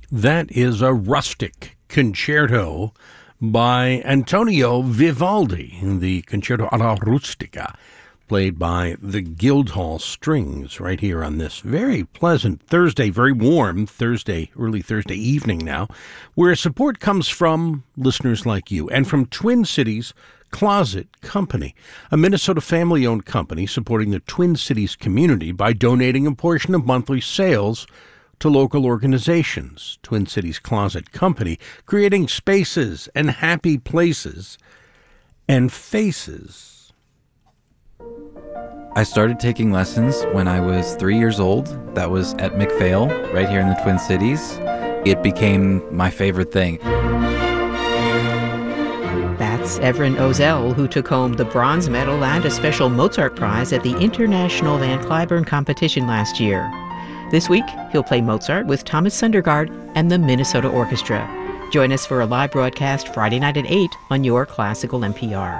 That is a rustic concerto by Antonio Vivaldi, the Concerto alla Rustica, played by the Guildhall Strings right here on this very pleasant Thursday, very warm Thursday, early Thursday evening now, where support comes from listeners like you and from Twin Cities Closet Company, a Minnesota family-owned company supporting the Twin Cities community by donating a portion of monthly sales to local organizations. Twin Cities Closet Company, creating spaces and happy places and faces. I started taking lessons when I was 3 years old. That was at McPhail, right here in the Twin Cities. It became my favorite thing. That's Everin Ozell, who took home the bronze medal and a special Mozart prize at the International Van Cliburn competition last year. This week, he'll play Mozart with Thomas Sundergaard and the Minnesota Orchestra. Join us for a live broadcast Friday night at 8 on your classical NPR.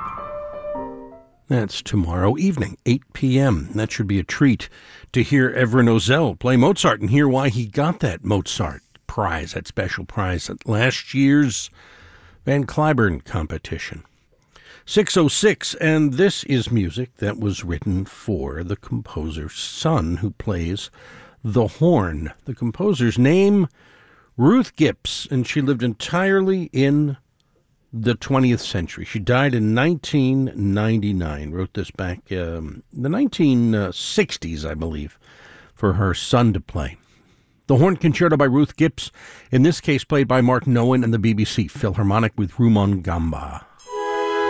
That's tomorrow evening, 8 p.m. That should be a treat to hear Everin Ozell play Mozart and hear why he got that Mozart prize, that special prize at last year's Van Cliburn competition. 6:06, and this is music that was written for the composer's son, who plays the horn. The composer's name, Ruth Gips, and she lived entirely in the 20th century. She died in 1999, wrote this back in the 1960s, I believe, for her son to play. The Horn Concerto by Ruth Gips, in this case played by Martin Owen and the BBC Philharmonic with Rumon Gamba.